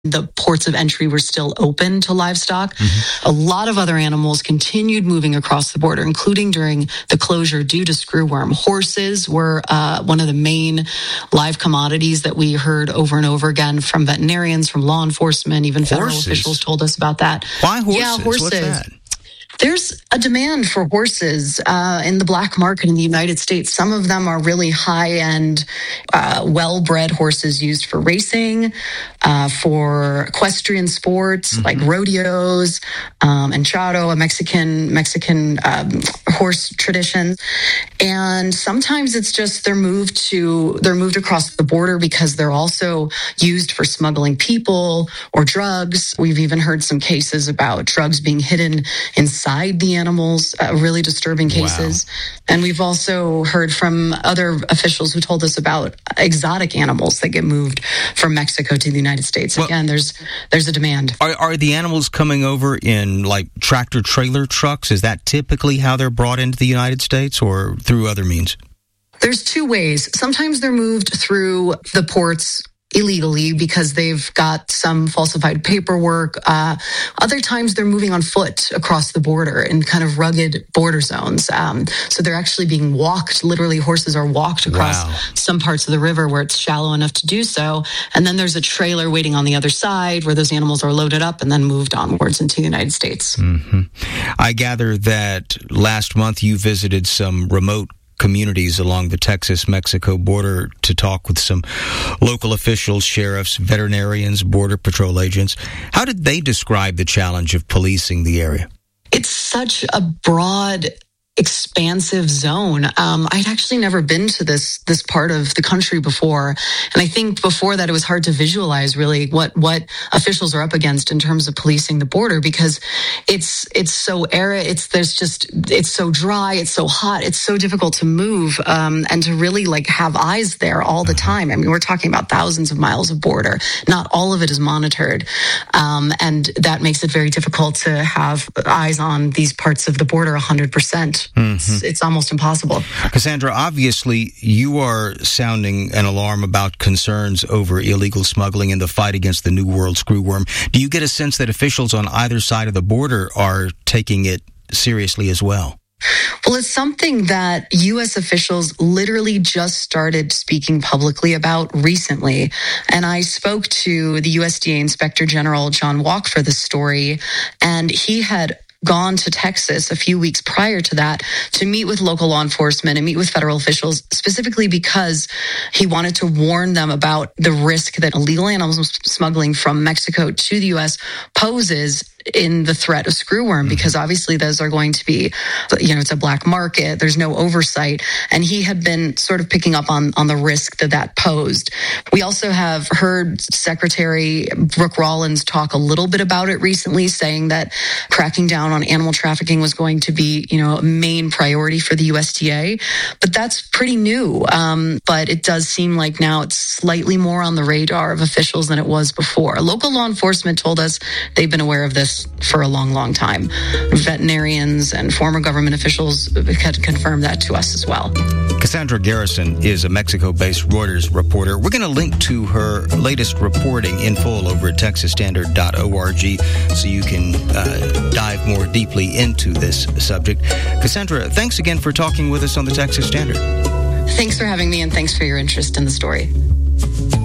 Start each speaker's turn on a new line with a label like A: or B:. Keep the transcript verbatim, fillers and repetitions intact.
A: the ports of entry were still open to livestock. Mm-hmm. A lot of other animals continued moving across the border, including during the closure due to screwworm. Horses were uh, one of the main live commodities that we heard over and over again from veterinarians, from law enforcement, even federal
B: horses?
A: officials told us about that.
B: Why horses?
A: Yeah, horses.
B: What's that?
A: There's a demand for horses uh, in the black market in the United States. Some of them are really high-end, uh, well-bred horses used for racing, uh, for equestrian sports mm-hmm. like rodeos, um, enchado, a Mexican Mexican um, horse tradition. And sometimes it's just they're moved to they're moved across the border because they're also used for smuggling people or drugs. We've even heard some cases about drugs being hidden inside the animals, uh, really disturbing cases. Wow. And we've also heard from other officials who told us about exotic animals that get moved from Mexico to the United States. Well, Again, there's there's a demand.
B: Are, are the animals coming over in like tractor trailer trucks? Is that typically how they're brought into the United States or through other means?
A: There's two ways. Sometimes they're moved through the ports illegally because they've got some falsified paperwork. Uh, other times they're moving on foot across the border in kind of rugged border zones. Um, so they're actually being walked. Literally, horses are walked across
B: wow.
A: some parts of the river where it's shallow enough to do so. And then there's a trailer waiting on the other side where those animals are loaded up and then moved onwards into the United States.
B: Mm-hmm. I gather that last month you visited some remote communities along the Texas-Mexico border to talk with some local officials, sheriffs, veterinarians, border patrol agents. How did they describe the challenge of policing the area?
A: It's such a broad, expansive zone. Um, I'd actually never been to this this part of the country before. And I think before that, it was hard to visualize really what, what officials are up against in terms of policing the border because it's it's so arid, it's there's just it's so dry, it's so hot, it's so difficult to move um, and to really like have eyes there all the time. I mean, we're talking about thousands of miles of border. Not all of it is monitored. Um, and that makes it very difficult to have eyes on these parts of the border one hundred percent. Mm-hmm. It's, it's almost impossible.
B: Cassandra, obviously you are sounding an alarm about concerns over illegal smuggling and the fight against the New World screwworm. Do you get a sense that officials on either side of the border are taking it seriously as well?
A: Well, it's something that U S officials literally just started speaking publicly about recently. And I spoke to the U S D A Inspector General, John Walk, for this story, and he had gone to Texas a few weeks prior to that to meet with local law enforcement and meet with federal officials, specifically because he wanted to warn them about the risk that illegal animal smuggling from Mexico to the U S poses in the threat of screwworm, because obviously those are going to be, you know, it's a black market. There's no oversight. And he had been sort of picking up on, on the risk that that posed. We also have heard Secretary Brooke Rollins talk a little bit about it recently, saying that cracking down on animal trafficking was going to be, you know, a main priority for the U S D A. But that's pretty new. Um, but it does seem like now it's slightly more on the radar of officials than it was before. Local law enforcement told us they've been aware of this for a long, long time. Veterinarians and former government officials had confirmed that to us as well.
B: Cassandra Garrison is a Mexico-based Reuters reporter. We're going to link to her latest reporting in full over at texas standard dot org so you can uh, dive more deeply into this subject. Cassandra, thanks again for talking with us on the Texas Standard.
A: Thanks for having me, and thanks for your interest in the story.